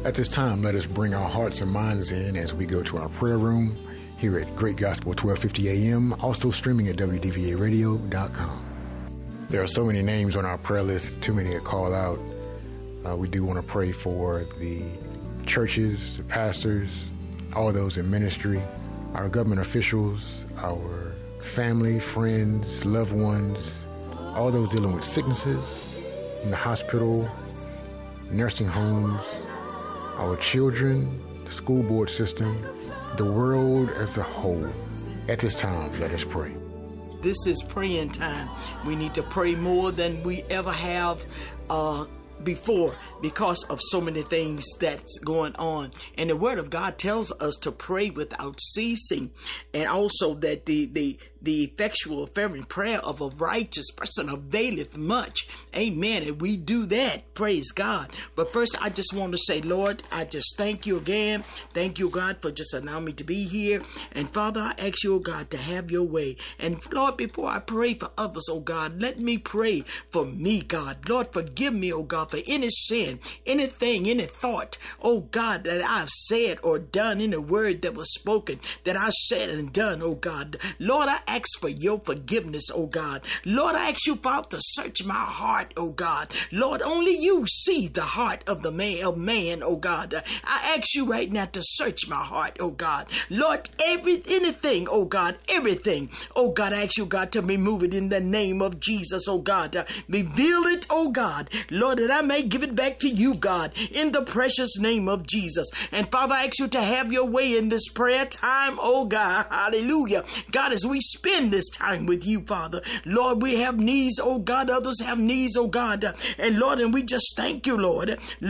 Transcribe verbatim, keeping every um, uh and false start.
At this time, let us bring our hearts and minds in as we go to our prayer room here at Great Gospel twelve fifty A M, also streaming at W D V A radio dot com. There are so many names on our prayer list, too many to call out. Uh, we do want to pray for the churches, the pastors, all those in ministry, our government officials, our family, friends, loved ones, all those dealing with sicknesses in the hospital, nursing homes, our children, the school board system, the world as a whole. At this time, let us pray. This is praying time. We need to pray more than we ever have uh, before, because of so many things that's going on. And the Word of God tells us to pray without ceasing. And also that the the the effectual fervent prayer of a righteous person availeth much. Amen. And we do that. Praise God. But first, I just want to say, Lord, I just thank you again. Thank you, God, for just allowing me to be here. And Father, I ask you, oh God, to have your way. And Lord, before I pray for others, oh God, let me pray for me, God. Lord, forgive me, oh God, for any sin, anything, any thought, oh God, that I've said or done, in a word that was spoken, that I said and done, oh God. Lord, I ask for your forgiveness, oh God. Lord, I ask you, Father, to search my heart, oh God. Lord, only you see the heart of the man, of man, oh God. I ask you right now to search my heart, oh God. Lord, every anything, oh God, everything, oh God, I ask you, God, to remove it in the name of Jesus, oh God. Uh, reveal it, oh God, Lord, that I may give it back to you, God, in the precious name of Jesus. And Father, I ask you to have your way in this prayer time, oh God. Hallelujah. God, as we spend this time with you, Father, Lord, we have needs, oh God, others have needs, oh God. And Lord, and we just thank you, Lord.